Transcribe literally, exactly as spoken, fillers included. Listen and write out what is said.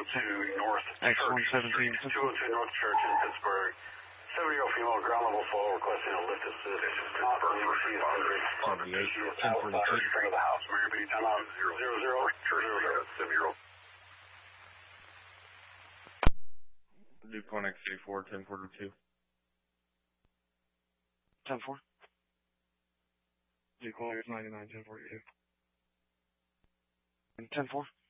two North X Church one seventeen. Street, two oh two North Church in Pittsburgh. seventy-year-old female ground level fall requesting a lift assist. This is not believed she is injured. seventy-eight, She is ten outside forty-two. the string of the house. Mary B. Time out. Zero zero zero. Church zero seventy-year-old. Dupont X three four, ten forty-two. ten four. Dupont X ninety-nine, ten forty-two. ten four.